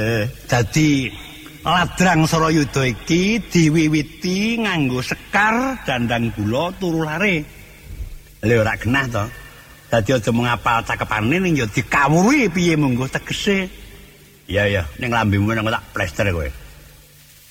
Dadi Ladrang Sarayuda iki diwiwiti nganggo sekar, dandang gula, turu lare. Lha ora genah to. Dadi aja mung ngapal cakepane ning ya dikawruhi piye munggo tegese. Iya ning lambemu nang tak plester kowe.